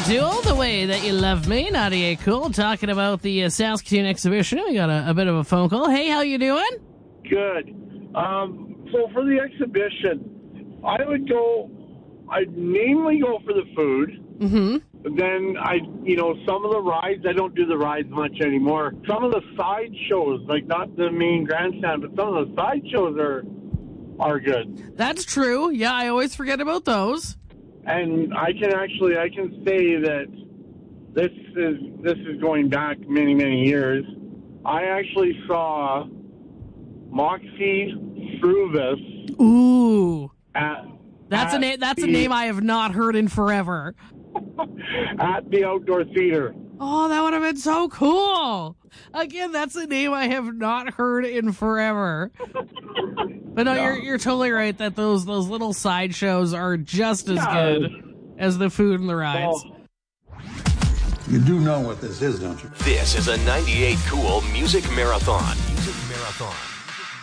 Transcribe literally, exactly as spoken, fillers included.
Tool, The Way That You Love Me, ninety-eight Cool, talking about the uh, Saskatoon exhibition. We got a, a bit of a phone call. Hey, how you doing? Good. Um, so for the exhibition, I would go, I'd mainly go for the food. Mm-hmm. Then I, you know, some of the rides, I don't do the rides much anymore. Some of the side shows, like not the main grandstand, but some of the side shows are are good. That's true. Yeah, I always forget about those. And I can actually, I can say that this is this is going back many, many years. I actually saw Moxie Fruvis. Ooh. At, that's at a name. That's the, a name I have not heard in forever. At the outdoor theater. Oh, that would have been so cool. Again, that's a name I have not heard in forever. But no, no. you're you're totally right that those those little side shows are just as yeah. good as the food and the rides. Well, you do know what this is, don't you? This is a ninety-eight Cool Music Marathon. Music Marathon.